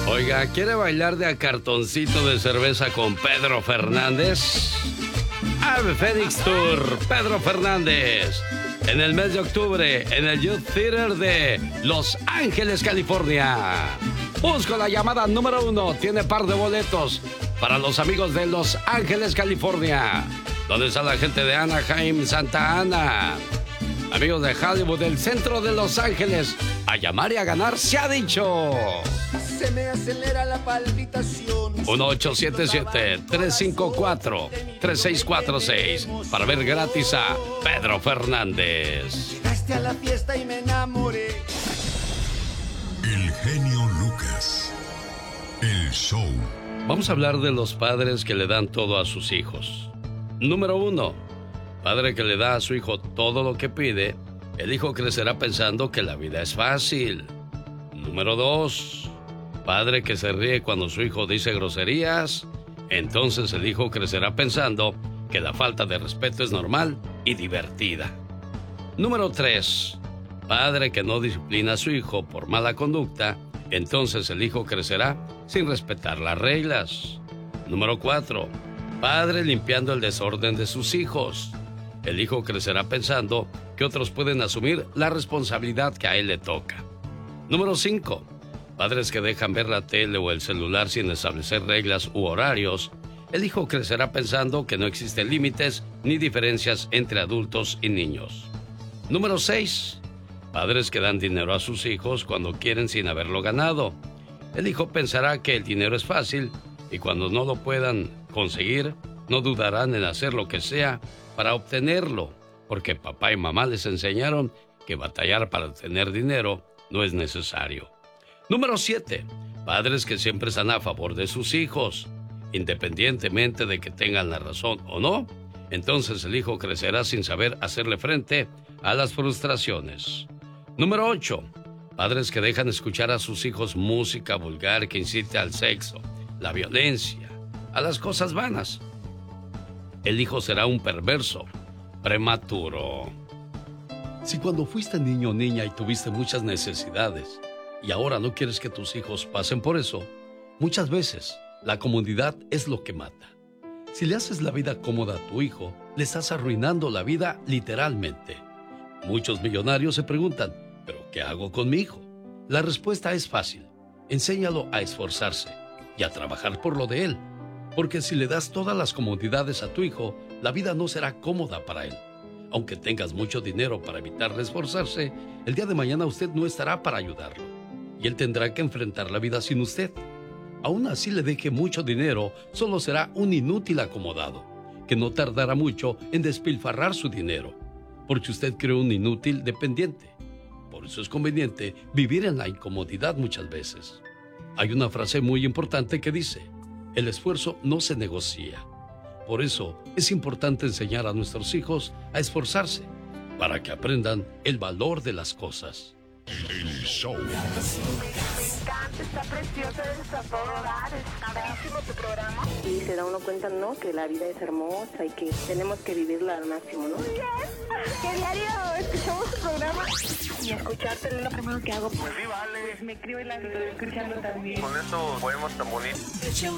Oiga, ¿quiere bailar de a cartoncito de cerveza con Pedro Fernández? Ave Fénix Tour, Pedro Fernández. En el mes de octubre, en el Youth Theater de Los Ángeles, California. Busco la llamada número 1. Tiene par de boletos para los amigos de Los Ángeles, California. ¿Dónde está la gente de Anaheim, Santa Ana? Amigos de Hollywood, del centro de Los Ángeles. A llamar y a ganar se ha dicho. Se me acelera la palpitación. 1877-354-3646 para ver gratis a Pedro Fernández. Llegaste a la fiesta y me enamoré. El genio Lucas. El show. Vamos a hablar de los padres que le dan todo a sus hijos. Número 1. Padre que le da a su hijo todo lo que pide, el hijo crecerá pensando que la vida es fácil. Número 2. Padre que se ríe cuando su hijo dice groserías, entonces el hijo crecerá pensando que la falta de respeto es normal y divertida. Número 3. Padre que no disciplina a su hijo por mala conducta, entonces el hijo crecerá sin respetar las reglas. Número 4. Padre limpiando el desorden de sus hijos. El hijo crecerá pensando que otros pueden asumir la responsabilidad que a él le toca. Número 5. Padres que dejan ver la tele o el celular sin establecer reglas u horarios. El hijo crecerá pensando que no existen límites ni diferencias entre adultos y niños. Número 6. Padres que dan dinero a sus hijos cuando quieren sin haberlo ganado. El hijo pensará que el dinero es fácil y cuando no lo puedan conseguir, no dudarán en hacer lo que sea para obtenerlo, porque papá y mamá les enseñaron que batallar para tener dinero no es necesario. Número 7. Padres que siempre están a favor de sus hijos, independientemente de que tengan la razón o no. Entonces el hijo crecerá sin saber hacerle frente a las frustraciones. Número 8. Padres que dejan escuchar a sus hijos música vulgar que incite al sexo, la violencia, a las cosas vanas. El hijo será un perverso, prematuro. Si cuando fuiste niño o niña y tuviste muchas necesidades y ahora no quieres que tus hijos pasen por eso, muchas veces la comodidad es lo que mata. Si le haces la vida cómoda a tu hijo, le estás arruinando la vida literalmente. Muchos millonarios se preguntan, ¿pero qué hago con mi hijo? La respuesta es fácil. Enséñalo a esforzarse y a trabajar por lo de él. Porque si le das todas las comodidades a tu hijo, la vida no será cómoda para él. Aunque tengas mucho dinero para evitarle esforzarse, el día de mañana usted no estará para ayudarlo. Y él tendrá que enfrentar la vida sin usted. Aún así le deje mucho dinero, solo será un inútil acomodado, que no tardará mucho en despilfarrar su dinero, porque usted creó un inútil dependiente. Por eso es conveniente vivir en la incomodidad muchas veces. Hay una frase muy importante que dice: el esfuerzo no se negocia. Por eso es importante enseñar a nuestros hijos a esforzarse, para que aprendan el valor de las cosas. El show. Está precioso, está todo dar, está buenísimo tu programa. Y se da uno cuenta, ¿no? Que la vida es hermosa y que tenemos que vivirla al máximo, ¿no? Yes. Que diario escuchamos tu programa. Y escucharte es lo primero que hago. Pues sí, vale. Pues me creo y la estoy escuchando también. Con eso podemos tan bonito. El show